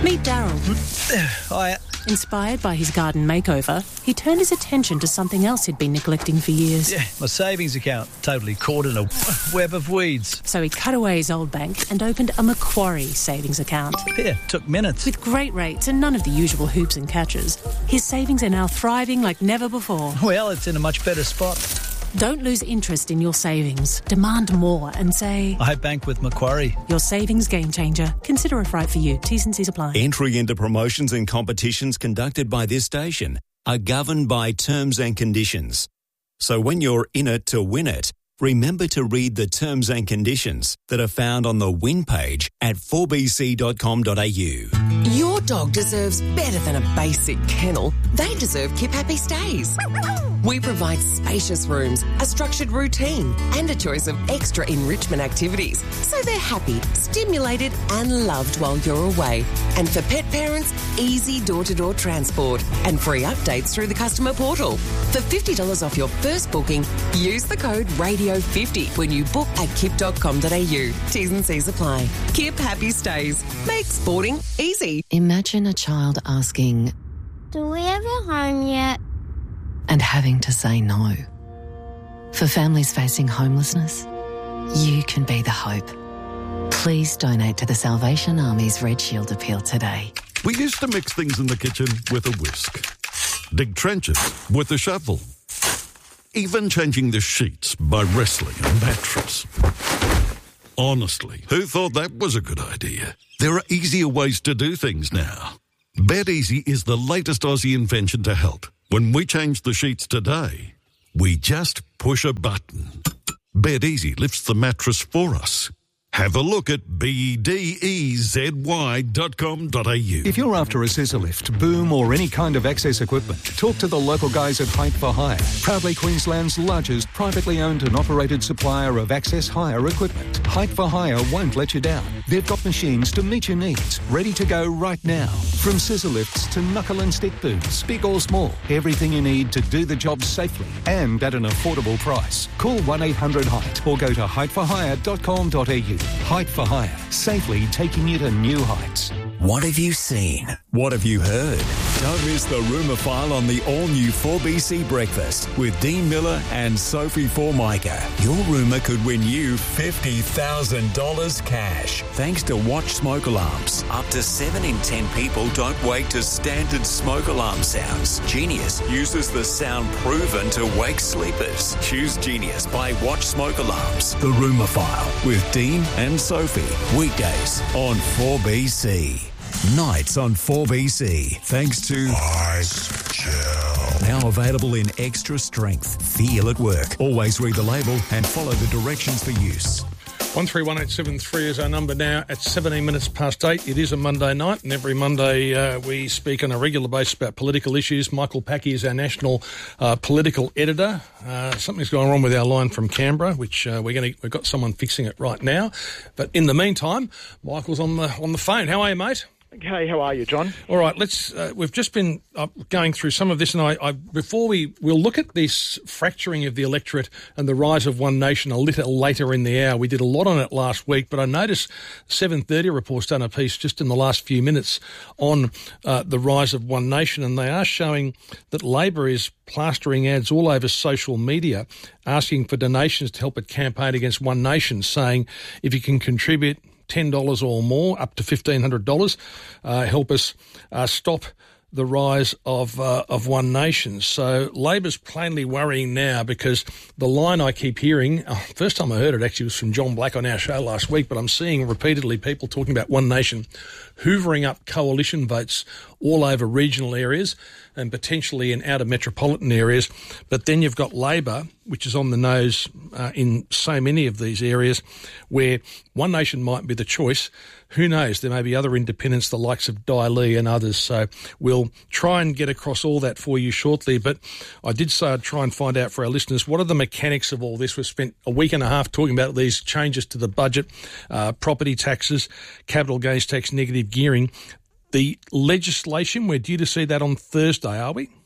Meet Daryl. Hi. Inspired by his garden makeover, he turned his attention to something else he'd been neglecting for years. Yeah, my savings account, totally caught in a web of weeds. So he cut away his old bank and opened a Macquarie savings account. Yeah, took minutes. With great rates and none of the usual hoops and catches, his savings are now thriving like never before. Well, it's in a much better spot. Don't lose interest in your savings. Demand more and say, I bank with Macquarie. Your savings game changer. Consider if right for you. T's and C's apply. Entry into promotions and competitions conducted by this station are governed by terms and conditions. So when you're in it to win it, remember to read the terms and conditions that are found on the win page at 4bc.com.au. Your dog deserves better than a basic kennel. They deserve Keep Happy Stays. We provide spacious rooms, a structured routine, and a choice of extra enrichment activities, so they're happy, stimulated, and loved while you're away. And for pet parents, easy door-to-door transport and free updates through the customer portal. For $50 off your first booking, use the code RADIO50 when you book at kip.com.au. T's and C's apply. Keep Happy Stays. Make sporting easy. Imagine a child asking, "Do we have a home yet?" and having to say no. For families facing homelessness, you can be the hope. Please donate to the Salvation Army's Red Shield appeal today. We used to mix things in the kitchen with a whisk, dig trenches with a shovel, even changing the sheets by wrestling a mattress. Honestly, who thought that was a good idea? There are easier ways to do things now. BetEasy is the latest Aussie invention to help. When we change the sheets today, we just push a button. BetEasy lifts the mattress for us. Have a look at bedezy.com.au. If you're after a scissor lift, boom or any kind of access equipment, talk to the local guys at Height for Hire, proudly Queensland's largest privately owned and operated supplier of access hire equipment. Height for Hire won't let you down. They've got machines to meet your needs, ready to go right now. From scissor lifts to knuckle and stick booms, big or small, everything you need to do the job safely and at an affordable price. Call 1-800-HEIGHT or go to heightforhire.com.au. Height for Hire, safely taking you to new heights. What have you seen? What have you heard? Don't miss the Rumour File on the all-new 4BC Breakfast with Dean Miller and Sophie Formica. Your rumour could win you $50,000 cash. Thanks to Watch Smoke Alarms. Up to 7 in 10 people don't wake to standard smoke alarm sounds. Genius uses the sound proven to wake sleepers. Choose Genius by Watch Smoke Alarms. The Rumour File with Dean and Sophie. Weekdays on 4BC. Nights on 4BC. Thanks to Ice Chill. Now available in extra strength. Feel at work. Always read the label and follow the directions for use. 131873 is our number now at 17 minutes past 8. It is a Monday night, and every Monday we speak on a regular basis about political issues. Michael Packy is our national political editor. Something's going wrong with our line from Canberra, which we've got someone fixing it right now. But in the meantime, Michael's on the phone. How are you, mate? Hey, how are you, John? All right, we've just been going through some of this, and before we'll look at this fracturing of the electorate and the rise of One Nation a little later in the hour. We did a lot on it last week, but I noticed 7:30 Report's done a piece just in the last few minutes on the rise of One Nation, and they are showing that Labor is plastering ads all over social media asking for donations to help it campaign against One Nation, saying if you can contribute $10 or more, up to $1,500, help us stop the rise of One Nation. So Labor's plainly worrying now because the line I keep hearing, first time I heard it actually was from John Black on our show last week, but I'm seeing repeatedly people talking about One Nation hoovering up coalition votes all over regional areas and potentially in outer metropolitan areas. But then you've got Labor, which is on the nose in so many of these areas where One Nation might be the choice. Who knows? There may be other independents, the likes of Dai Lee and others. So we'll try and get across all that for you shortly. But I did say I'd try and find out for our listeners, what are the mechanics of all this? We've spent a week and a half talking about these changes to the budget, property taxes, capital gains tax, negative gearing. The legislation, we're due to see that on Thursday, are we?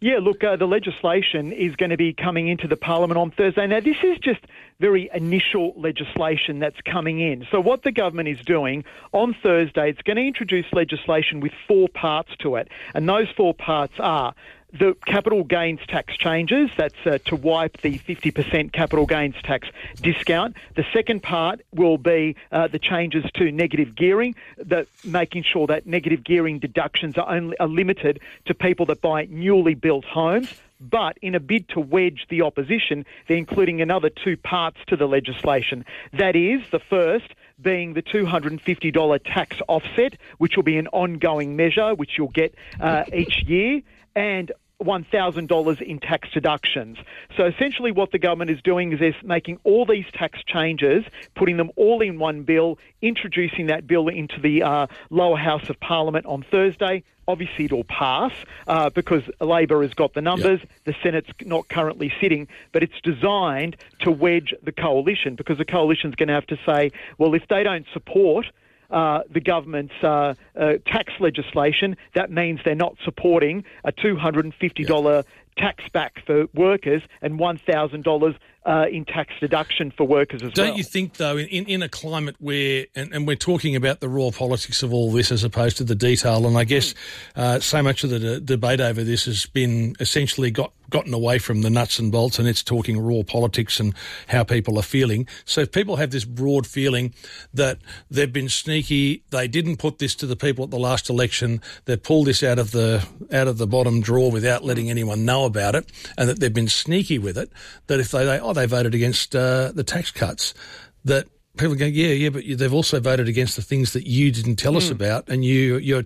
Yeah, look, the legislation is going to be coming into the Parliament on Thursday. Now, this is just very initial legislation that's coming in. So what the government is doing on Thursday, it's going to introduce legislation with 4 parts to it. And those 4 parts are the capital gains tax changes, that's to wipe the 50% capital gains tax discount. The second part will be the changes to negative gearing, making sure that negative gearing deductions are limited to people that buy newly built homes. But in a bid to wedge the opposition, they're including another 2 parts to the legislation. That is, the first being the $250 tax offset, which will be an ongoing measure, which you'll get each year, and $1,000 in tax deductions. So essentially what the government is doing is they're making all these tax changes, putting them all in one bill, introducing that bill into the lower house of Parliament on Thursday. Obviously, it'll pass because Labor has got the numbers. Yep. The Senate's not currently sitting, but it's designed to wedge the coalition because the coalition's going to have to say, well, if they don't support the government's tax legislation, that means they're not supporting a $250 tax back for workers and $1,000 in tax deduction for workers as well. Don't you think, though, in a climate where, and we're talking about the raw politics of all this as opposed to the detail, and I guess so much of the debate over this has been essentially gotten away from the nuts and bolts, and it's talking raw politics and how people are feeling. So if people have this broad feeling that they've been sneaky, they didn't put this to the people at the last election, they pulled this out of the bottom drawer without letting anyone know about it, and that they've been sneaky with it, that if they voted against the tax cuts, that people go, yeah, but they've also voted against the things that you didn't tell us about, and you're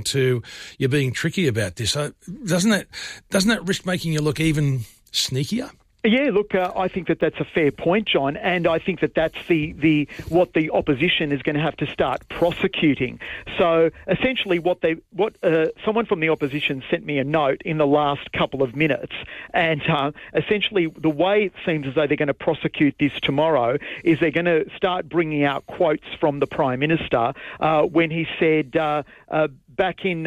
being tricky about this. So doesn't that risk making you look even sneakier? Yeah, look, I think that that's a fair point, John, and I think that that's what the opposition is going to have to start prosecuting. So essentially, someone from the opposition sent me a note in the last couple of minutes, and essentially the way it seems as though they're going to prosecute this tomorrow is they're going to start bringing out quotes from the Prime Minister when he said back in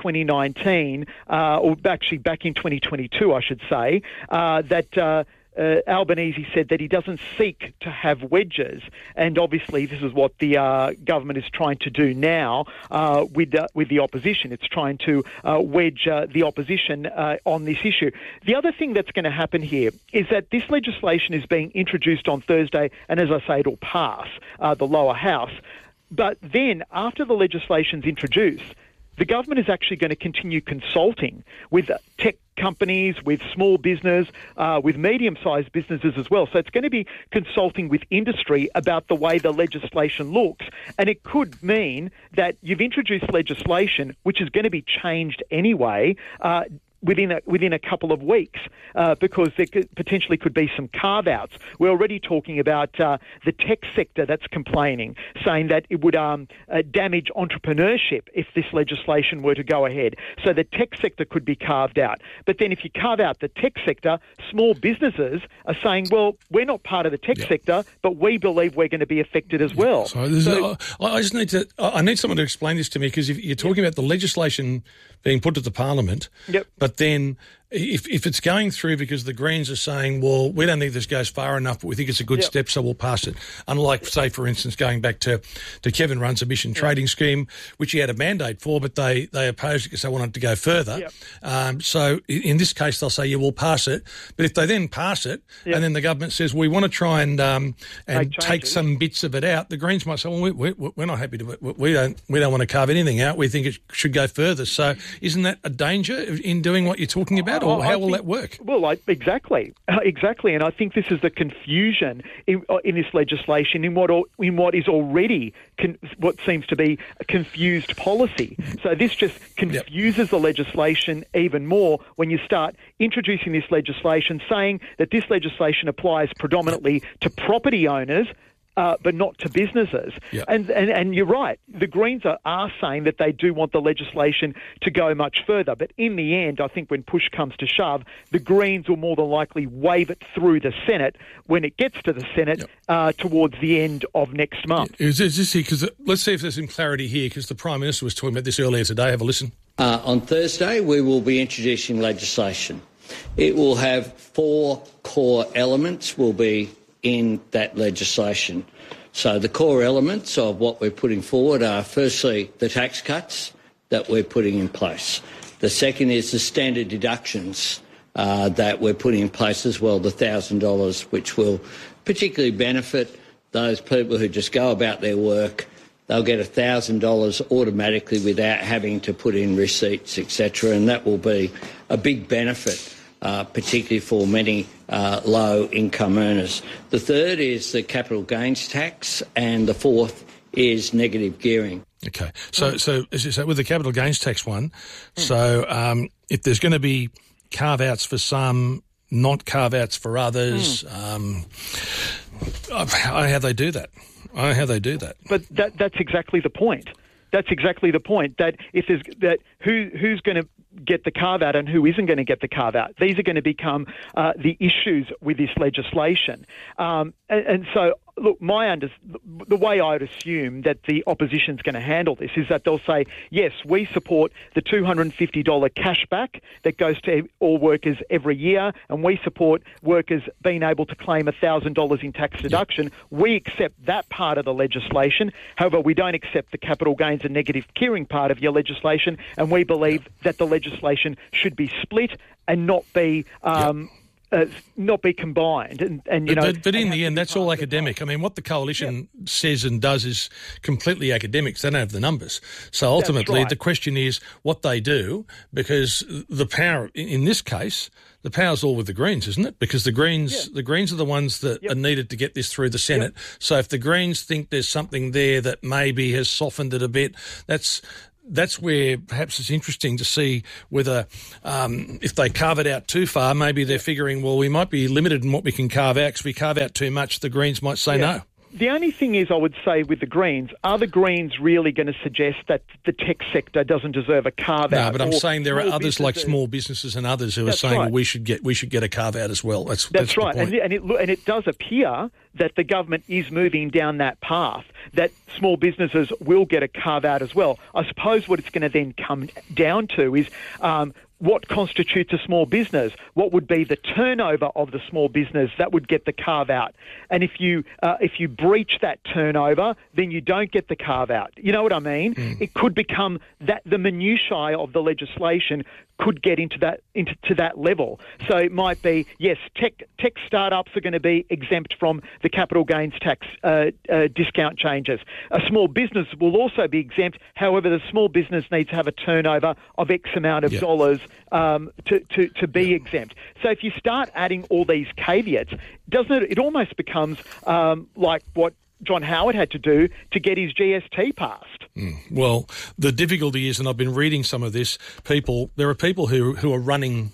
2019, or actually back in 2022, I should say, that Albanese said that he doesn't seek to have wedges, and obviously this is what the government is trying to do now with the opposition. It's trying to wedge the opposition on this issue. The other thing that's going to happen here is that this legislation is being introduced on Thursday, and as I say, it'll pass the lower house. But then, after the legislation's introduced, the government is actually going to continue consulting with tech companies, with small business, with medium-sized businesses as well. So it's going to be consulting with industry about the way the legislation looks. And it could mean that you've introduced legislation which is going to be changed anyway within a couple of weeks because there potentially could be some carve-outs. We're already talking about the tech sector that's complaining, saying that it would damage entrepreneurship if this legislation were to go ahead. So the tech sector could be carved out. But then if you carve out the tech sector, small businesses are saying, well, we're not part of the tech sector, but we believe we're going to be affected as well. I just need someone to explain this to me, because if you're talking about the legislation being put to the Parliament, but then if it's going through because the Greens are saying, well, we don't think this goes far enough, but we think it's a good step, so we'll pass it. Unlike, say, for instance, going back to Kevin Runn's emission trading scheme, which he had a mandate for, but they opposed it because they wanted to go further. So in this case, they'll say, yeah, we'll pass it. But if they then pass it and then the government says, we want to try and take some bits of it out, the Greens might say, well, we're not happy to, we don't want to carve anything out. We think it should go further. So isn't that a danger in doing what you're talking about? Or how will that work? Well, exactly, and I think this is the confusion in this legislation in what is already what seems to be a confused policy. So this just confuses the legislation even more when you start introducing this legislation, saying that this legislation applies predominantly to property owners, but not to businesses. And you're right. The Greens are saying that they do want the legislation to go much further. But in the end, I think when push comes to shove, the Greens will more than likely wave it through the Senate when it gets to the Senate towards the end of next month. Is this here? Because let's see if there's some clarity here, because the Prime Minister was talking about this earlier today. Have a listen. On Thursday, we will be introducing legislation. It will have 4 core elements will be in that legislation. So the core elements of what we're putting forward are, firstly, the tax cuts that we're putting in place. The second is the standard deductions that we're putting in place as well, the $1,000, which will particularly benefit those people who just go about their work. They'll get $1,000 automatically without having to put in receipts, etc., and that will be a big benefit, particularly for many low-income earners. The third is the capital gains tax, and the fourth is negative gearing. Okay, so as you say, with the capital gains tax one, so if there's going to be carve-outs for some, not carve-outs for others, how they do that? But that's exactly the point. That's exactly the point. That if there's who's going to get the carve out and who isn't going to get the carve out. These are going to become the issues with this legislation. And so, look, the way I'd assume that the opposition's going to handle this is that they'll say, yes, we support the $250 cashback that goes to all workers every year, and we support workers being able to claim $1,000 in tax deduction. We accept that part of the legislation. However, we don't accept the capital gains and negative gearing part of your legislation, and we believe that the legislation should be split and not be combined. But in the end, that's all academic. I mean, what the coalition says and does is completely academic. They don't have the numbers. So ultimately, the question is what they do, because the power, in this case, the power's all with the Greens, isn't it? Because the Greens are the ones that are needed to get this through the Senate. So if the Greens think there's something there that maybe has softened it a bit, that's where perhaps it's interesting to see whether if they carve it out too far, maybe they're figuring, well, we might be limited in what we can carve out, because if we carve out too much, the Greens might say no. The only thing is, I would say with the Greens, are the Greens really going to suggest that the tech sector doesn't deserve a carve-out? No, but I'm saying there are others like small businesses and others who are saying, well, we should get a carve-out as well. That's right, and it does appear that the government is moving down that path, that small businesses will get a carve-out as well. I suppose what it's going to then come down to is what constitutes a small business? What would be the turnover of the small business that would get the carve-out? And if you breach that turnover, then you don't get the carve-out. You know what I mean? It could become that the minutiae of the legislation could get into that level. So it might be, yes, tech startups are going to be exempt from the capital gains tax discount changes. A small business will also be exempt. However, the small business needs to have a turnover of X amount of dollars to be exempt. So if you start adding all these caveats, it almost becomes like what John Howard had to do to get his GST passed. Well, the difficulty is, and I've been reading some of this, there are people who are running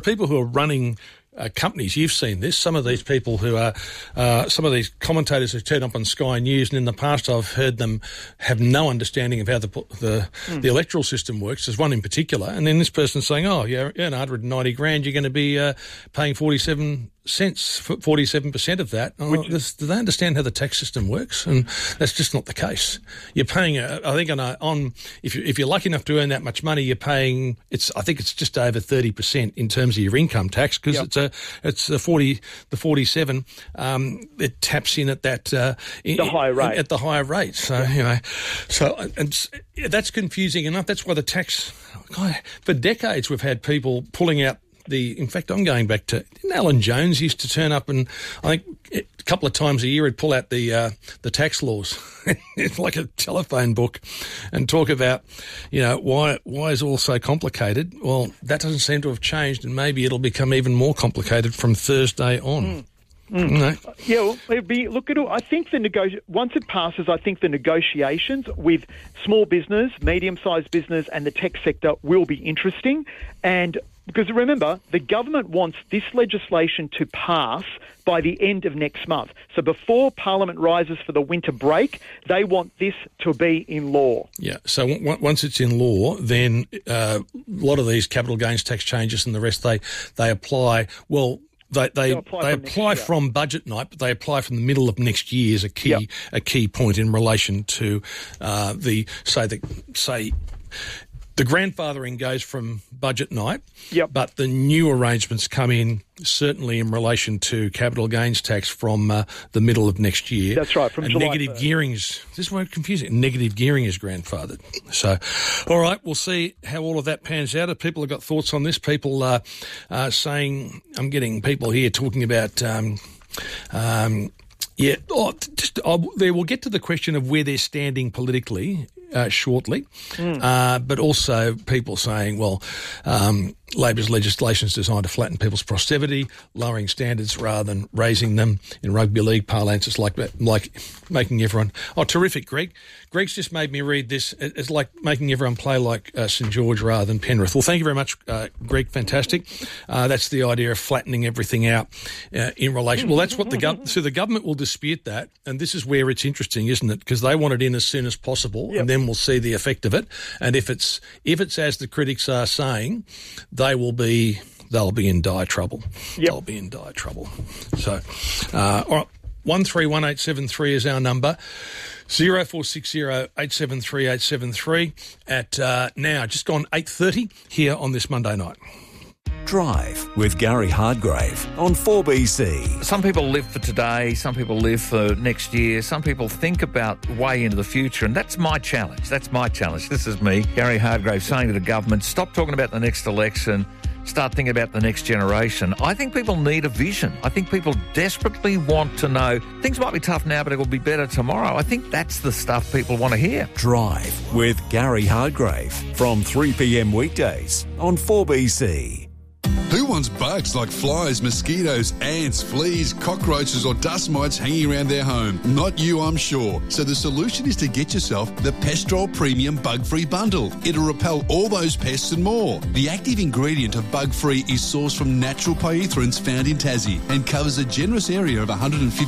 companies. You've seen this. Some of these people who are, some of these commentators who turn up on Sky News, and in the past I've heard them have no understanding of how the electoral system works. There's one in particular, and then this person's saying, oh, you earn 190 grand, you're going to be paying 47 cents, 47% of that. Do they understand how the tax system works? And that's just not the case. You're paying, I think, if you're lucky enough to earn that much money, you're paying, I think it's just over 30% in terms of your income tax, because it's the 47. It taps in at that the higher rate. At the higher rate. So and that's confusing enough. That's why the tax. God, for decades we've had people pulling out. In fact, I'm going back to Alan Jones used to turn up, and I think a couple of times a year he'd pull out the tax laws, it's like a telephone book, and talk about why is it all so complicated. Well, that doesn't seem to have changed, and maybe it'll become even more complicated from Thursday on. No. Yeah, well, I think once it passes, I think the negotiations with small business, medium-sized business, and the tech sector will be interesting. And because remember, the government wants this legislation to pass by the end of next month. So before Parliament rises for the winter break, they want this to be in law. Yeah, so once it's in law, then a lot of these capital gains tax changes and the rest, they apply. Well, They apply from budget night, but they apply from the middle of next year as a key point in relation to The grandfathering goes from budget night, but the new arrangements come in certainly in relation to capital gains tax from the middle of next year. That's right, from July negative 1st. gearing's, this word confusing, negative gearing is grandfathered. So, all right, we'll see how all of that pans out. If people have got thoughts on this, people are saying, I'm getting people here talking about... there we'll get to the question of where they're standing politically shortly, but also people saying, well, Labor's legislation is designed to flatten people's prosperity, lowering standards rather than raising them. In rugby league parlance, it's like making everyone... Oh, terrific, Greg. Greg's just made me read this. It's like making everyone play like St George rather than Penrith. Well, thank you very much, Greg. Fantastic. That's the idea of flattening everything out in relation... Well, that's what the government will dispute that, and this is where it's interesting, isn't it? Because they want it in as soon as possible, and then we'll see the effect of it. And if it's as the critics are saying, they'll be in dire trouble. They'll be in dire trouble. So, all right, 131873 is our number. 0460 873 873 at now just gone 8:30 here on this Monday night. Drive with Gary Hardgrave on 4BC. Some people live for today, some people live for next year, some people think about way into the future, and that's my challenge. This is me, Gary Hardgrave, saying to the government, stop talking about the next election, start thinking about the next generation. I think people need a vision. I think people desperately want to know things might be tough now, but it will be better tomorrow. I think that's the stuff people want to hear. Drive with Gary Hardgrave from 3 p.m. weekdays on 4BC. Who wants bugs like flies, mosquitoes, ants, fleas, cockroaches or dust mites hanging around their home? Not you, I'm sure. So the solution is to get yourself the Pestrol Premium Bug-Free Bundle. It'll repel all those pests and more. The active ingredient of Bug-Free is sourced from natural pyrethrins found in Tassie and covers a generous area of 150